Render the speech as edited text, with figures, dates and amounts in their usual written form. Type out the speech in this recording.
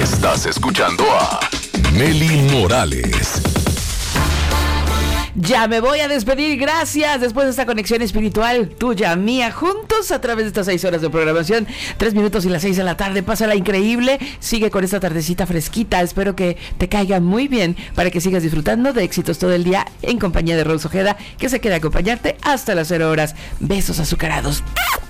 Estás escuchando a Mely Morales. Ya me voy a despedir, gracias. Después de esta conexión espiritual tuya, mía, juntos a través de estas 6 horas de programación, 3 minutos y las 6 de la tarde. Pásala increíble, sigue con esta tardecita fresquita. Espero que te caiga muy bien para que sigas disfrutando de éxitos todo el día en compañía de Rose Ojeda, que se queda a acompañarte hasta las 0 horas. Besos azucarados.